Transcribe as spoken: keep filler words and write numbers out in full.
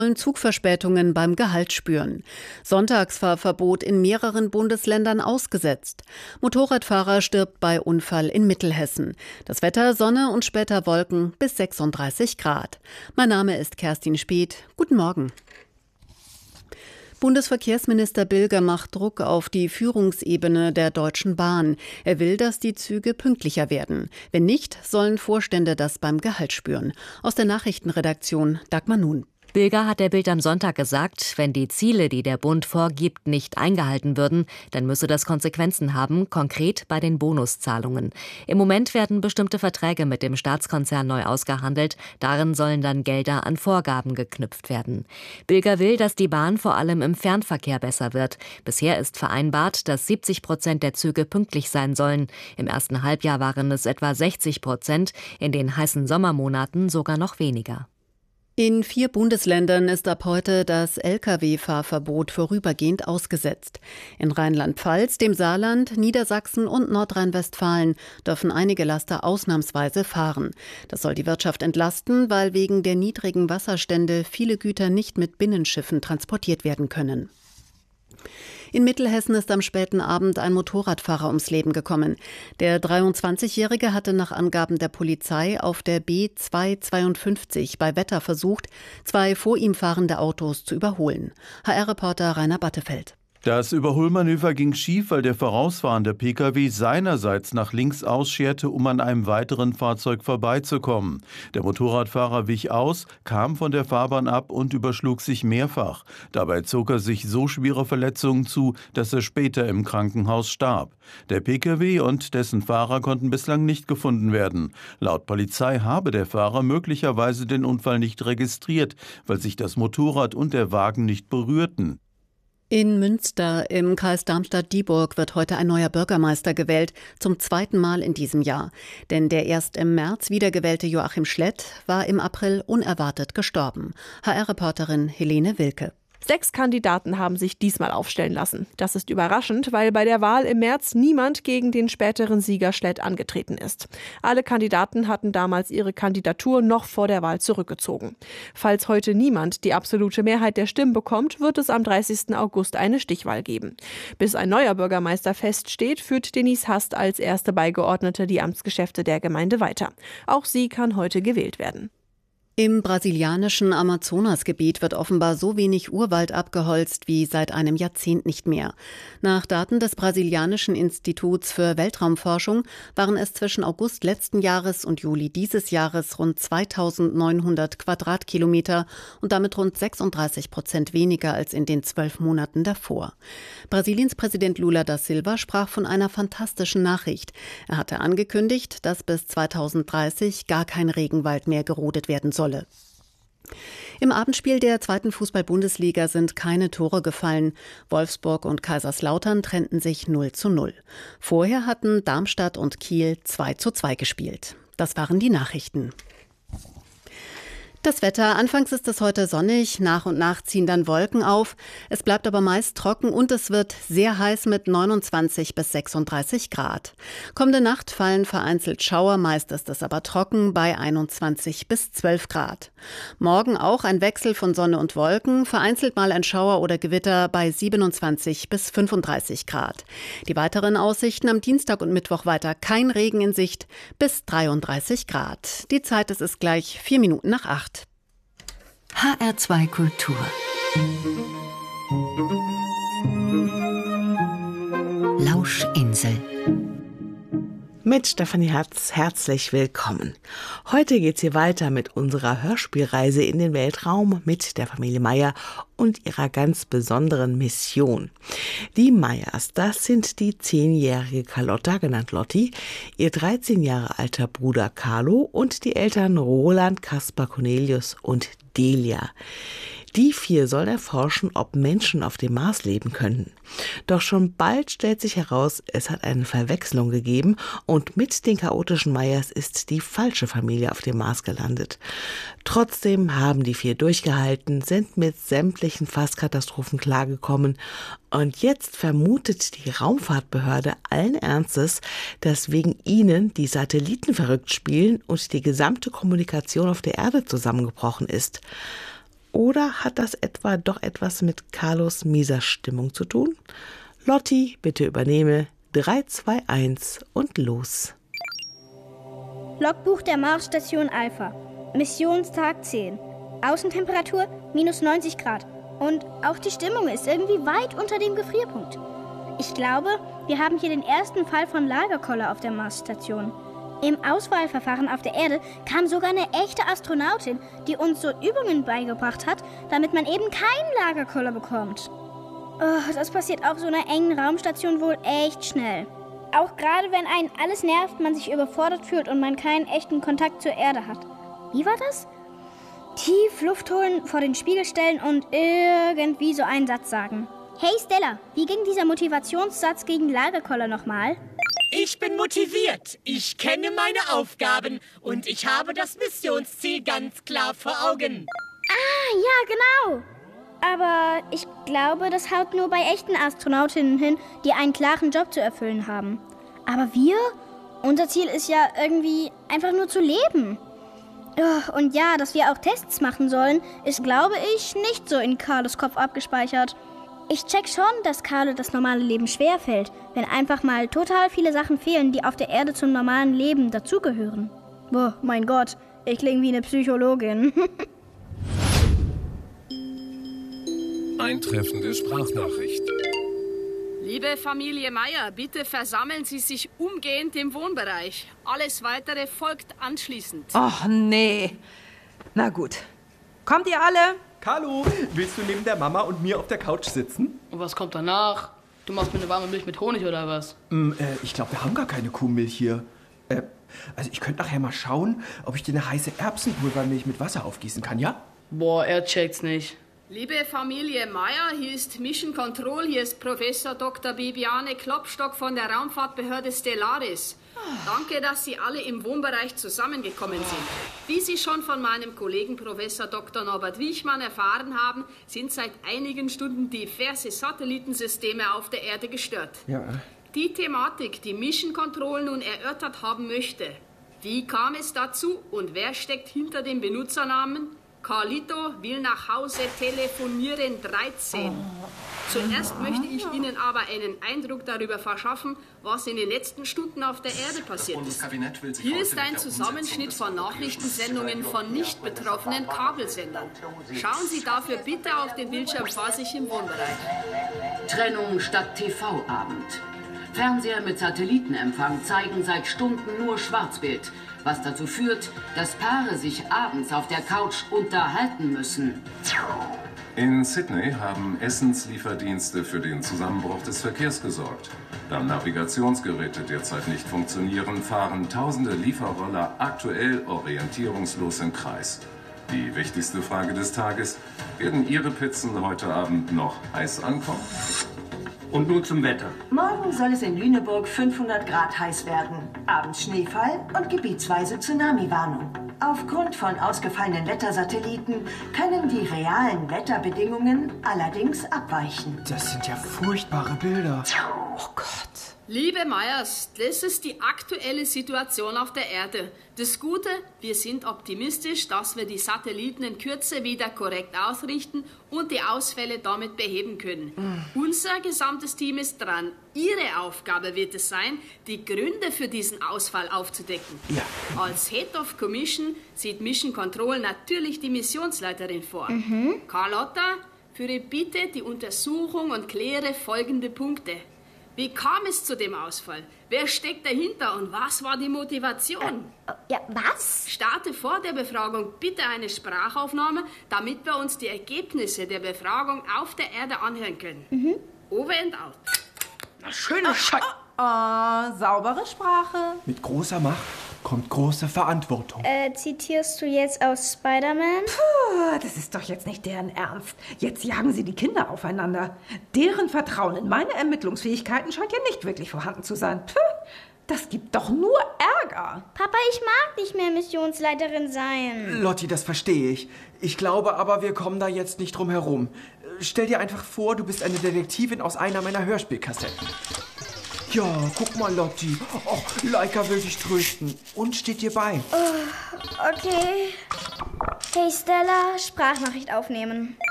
sollen Zugverspätungen beim Gehalt spüren. Sonntagsfahrverbot in mehreren Bundesländern ausgesetzt. Motorradfahrer stirbt bei Unfall in Mittelhessen. Das Wetter Sonne und später Wolken bis sechsunddreißig Grad. Mein Name ist Kerstin Speth. Guten Morgen. Bundesverkehrsminister Bilger macht Druck auf die Führungsebene der Deutschen Bahn. Er will, dass die Züge pünktlicher werden. Wenn nicht, sollen Vorstände das beim Gehalt spüren. Aus der Nachrichtenredaktion Dagmar Nun. Bilger hat der Bild am Sonntag gesagt, wenn die Ziele, die der Bund vorgibt, nicht eingehalten würden, dann müsse das Konsequenzen haben, konkret bei den Bonuszahlungen. Im Moment werden bestimmte Verträge mit dem Staatskonzern neu ausgehandelt. Darin sollen dann Gelder an Vorgaben geknüpft werden. Bilger will, dass die Bahn vor allem im Fernverkehr besser wird. Bisher ist vereinbart, dass siebzig Prozent der Züge pünktlich sein sollen. Im ersten Halbjahr waren es etwa sechzig Prozent, in den heißen Sommermonaten sogar noch weniger. In vier Bundesländern ist ab heute das L K W-Fahrverbot vorübergehend ausgesetzt. In Rheinland-Pfalz, dem Saarland, Niedersachsen und Nordrhein-Westfalen dürfen einige Laster ausnahmsweise fahren. Das soll die Wirtschaft entlasten, weil wegen der niedrigen Wasserstände viele Güter nicht mit Binnenschiffen transportiert werden können. In Mittelhessen ist am späten Abend ein Motorradfahrer ums Leben gekommen. Der dreiundzwanzigjährige hatte nach Angaben der Polizei auf der B zweihundertzweiundfünfzig bei Wetter versucht, zwei vor ihm fahrende Autos zu überholen. H R-Reporter Rainer Battefeld. Das Überholmanöver ging schief, weil der vorausfahrende Pkw seinerseits nach links ausscherte, um an einem weiteren Fahrzeug vorbeizukommen. Der Motorradfahrer wich aus, kam von der Fahrbahn ab und überschlug sich mehrfach. Dabei zog er sich so schwere Verletzungen zu, dass er später im Krankenhaus starb. Der Pkw und dessen Fahrer konnten bislang nicht gefunden werden. Laut Polizei habe der Fahrer möglicherweise den Unfall nicht registriert, weil sich das Motorrad und der Wagen nicht berührten. In Münster im Kreis Darmstadt-Dieburg wird heute ein neuer Bürgermeister gewählt, zum zweiten Mal in diesem Jahr. Denn der erst im März wiedergewählte Joachim Schlett war im April unerwartet gestorben. H R-Reporterin Helene Wilke. Sechs Kandidaten haben sich diesmal aufstellen lassen. Das ist überraschend, weil bei der Wahl im März niemand gegen den späteren Sieger Schlett angetreten ist. Alle Kandidaten hatten damals ihre Kandidatur noch vor der Wahl zurückgezogen. Falls heute niemand die absolute Mehrheit der Stimmen bekommt, wird es am dreißigsten August eine Stichwahl geben. Bis ein neuer Bürgermeister feststeht, führt Denise Hast als erste Beigeordnete die Amtsgeschäfte der Gemeinde weiter. Auch sie kann heute gewählt werden. Im brasilianischen Amazonasgebiet wird offenbar so wenig Urwald abgeholzt wie seit einem Jahrzehnt nicht mehr. Nach Daten des brasilianischen Instituts für Weltraumforschung waren es zwischen August letzten Jahres und Juli dieses Jahres rund zweitausendneunhundert Quadratkilometer und damit rund sechsunddreißig Prozent weniger als in den zwölf Monaten davor. Brasiliens Präsident Lula da Silva sprach von einer fantastischen Nachricht. Er hatte angekündigt, dass bis zweitausenddreißig gar kein Regenwald mehr gerodet werden soll. Im Abendspiel der zweiten Fußball-Bundesliga sind keine Tore gefallen. Wolfsburg und Kaiserslautern trennten sich null zu null. Vorher hatten Darmstadt und Kiel zwei zu zwei gespielt. Das waren die Nachrichten. Das Wetter. Anfangs ist es heute sonnig, nach und nach ziehen dann Wolken auf. Es bleibt aber meist trocken und es wird sehr heiß mit neunundzwanzig bis sechsunddreißig Grad. Kommende Nacht fallen vereinzelt Schauer, meist ist es aber trocken bei einundzwanzig bis zwölf Grad. Morgen auch ein Wechsel von Sonne und Wolken, vereinzelt mal ein Schauer oder Gewitter bei siebenundzwanzig bis fünfunddreißig Grad. Die weiteren Aussichten am Dienstag und Mittwoch weiter kein Regen in Sicht bis dreiunddreißig Grad. Die Zeit ist es gleich vier Minuten nach acht. H R zwei Kultur. Lauschinsel. Mit Stefanie Herz herzlich willkommen. Heute geht's hier weiter mit unserer Hörspielreise in den Weltraum mit der Familie Meyer und ihrer ganz besonderen Mission. Die Meyers, das sind die zehnjährige Carlotta, genannt Lotti, ihr dreizehn Jahre alter Bruder Carlo und die Eltern Roland, Kaspar, Cornelius und Delia. Die vier sollen erforschen, ob Menschen auf dem Mars leben können. Doch schon bald stellt sich heraus, es hat eine Verwechslung gegeben und mit den chaotischen Meyers ist die falsche Familie auf dem Mars gelandet. Trotzdem haben die vier durchgehalten, sind mit sämtlichen Fasskatastrophen klargekommen und jetzt vermutet die Raumfahrtbehörde allen Ernstes, dass wegen ihnen die Satelliten verrückt spielen und die gesamte Kommunikation auf der Erde zusammengebrochen ist. Oder hat das etwa doch etwas mit Carlos mieser Stimmung zu tun? Lotti, bitte übernehme. drei, zwei, eins und los. Logbuch der Marsstation Alpha. Missionstag zehn. Außentemperatur minus neunzig Grad. Und auch die Stimmung ist irgendwie weit unter dem Gefrierpunkt. Ich glaube, wir haben hier den ersten Fall von Lagerkoller auf der Marsstation. Im Auswahlverfahren auf der Erde kam sogar eine echte Astronautin, die uns so Übungen beigebracht hat, damit man eben keinen Lagerkoller bekommt. Oh, das passiert auf so einer engen Raumstation wohl echt schnell. Auch gerade wenn einen alles nervt, man sich überfordert fühlt und man keinen echten Kontakt zur Erde hat. Wie war das? Tief Luft holen, vor den Spiegel stellen und irgendwie so einen Satz sagen. Hey Stella, wie ging dieser Motivationssatz gegen Lagerkoller nochmal? Ich bin motiviert, ich kenne meine Aufgaben und ich habe das Missionsziel ganz klar vor Augen. Ah, ja, genau. Aber ich glaube, das haut nur bei echten Astronautinnen hin, die einen klaren Job zu erfüllen haben. Aber wir? Unser Ziel ist ja irgendwie einfach nur zu leben. Und ja, dass wir auch Tests machen sollen, ist, glaube ich, nicht so in Carlos Kopf abgespeichert. Ich check schon, dass Carlo das normale Leben schwerfällt, wenn einfach mal total viele Sachen fehlen, die auf der Erde zum normalen Leben dazugehören. Boah, mein Gott, ich klinge wie eine Psychologin. Eintreffende Sprachnachricht. Liebe Familie Meier, bitte versammeln Sie sich umgehend im Wohnbereich. Alles Weitere folgt anschließend. Och nee. Na gut. Kommt ihr alle? Carlo, willst du neben der Mama und mir auf der Couch sitzen? Und was kommt danach? Du machst mir eine warme Milch mit Honig oder was? Mm, äh, ich glaube, wir haben gar keine Kuhmilch hier. Äh, also ich könnte nachher mal schauen, ob ich dir eine heiße Erbsenpulvermilch mit Wasser aufgießen kann, ja? Boah, er checkt's nicht. Liebe Familie Meier, hier ist Mission Control, hier ist Professor Doktor Bibiane Klopstock von der Raumfahrtbehörde Stellaris. Danke, dass Sie alle im Wohnbereich zusammengekommen sind. Wie Sie schon von meinem Kollegen Professor Doktor Norbert Wiechmann erfahren haben, sind seit einigen Stunden diverse Satellitensysteme auf der Erde gestört. Ja. Die Thematik, die Mission Control nun erörtert haben möchte. Wie kam es dazu und wer steckt hinter dem Benutzernamen? Carlito will nach Hause telefonieren dreizehn. Zuerst möchte ich Ihnen aber einen Eindruck darüber verschaffen, was in den letzten Stunden auf der Erde passiert ist. Hier ist ein Zusammenschnitt von Nachrichtensendungen von nicht betroffenen Kabelsendern. Schauen Sie dafür bitte auf den Bildschirm vor sich im Wohnbereich. Trennung statt T V-Abend. Fernseher mit Satellitenempfang zeigen seit Stunden nur Schwarzbild, was dazu führt, dass Paare sich abends auf der Couch unterhalten müssen. In Sydney haben Essenslieferdienste für den Zusammenbruch des Verkehrs gesorgt. Da Navigationsgeräte derzeit nicht funktionieren, fahren tausende Lieferroller aktuell orientierungslos im Kreis. Die wichtigste Frage des Tages: Werden Ihre Pizzen heute Abend noch heiß ankommen? Und nun zum Wetter. Morgen soll es in Lüneburg fünfhundert Grad heiß werden. Abends Schneefall und gebietsweise Tsunami-Warnung. Aufgrund von ausgefallenen Wettersatelliten können die realen Wetterbedingungen allerdings abweichen. Das sind ja furchtbare Bilder. Oh Gott. Liebe Meyers, das ist die aktuelle Situation auf der Erde. Das Gute, wir sind optimistisch, dass wir die Satelliten in Kürze wieder korrekt ausrichten und die Ausfälle damit beheben können. Mhm. Unser gesamtes Team ist dran. Ihre Aufgabe wird es sein, die Gründe für diesen Ausfall aufzudecken. Ja. Als Head of Commission sieht Mission Control natürlich die Missionsleiterin vor. Mhm. Carlotta, führe bitte die Untersuchung und kläre folgende Punkte. Wie kam es zu dem Ausfall? Wer steckt dahinter und was war die Motivation? Äh, ja, was? Starte vor der Befragung bitte eine Sprachaufnahme, damit wir uns die Ergebnisse der Befragung auf der Erde anhören können. Mhm. Over and out. Na, schöne Scheiße. Oh, oh, saubere Sprache. Mit großer Macht kommt große Verantwortung. Äh, zitierst du jetzt aus Spider-Man? Puh, das ist doch jetzt nicht deren Ernst. Jetzt jagen sie die Kinder aufeinander. Deren Vertrauen in meine Ermittlungsfähigkeiten scheint ja nicht wirklich vorhanden zu sein. Puh, das gibt doch nur Ärger. Papa, ich mag nicht mehr Missionsleiterin sein. Lotti, das verstehe ich. Ich glaube aber, wir kommen da jetzt nicht drum herum. Stell dir einfach vor, du bist eine Detektivin aus einer meiner Hörspielkassetten. Ja, guck mal, Lotti. Och, Laika will dich trösten und steht dir bei. Oh, okay. Hey Stella, Sprachnachricht aufnehmen.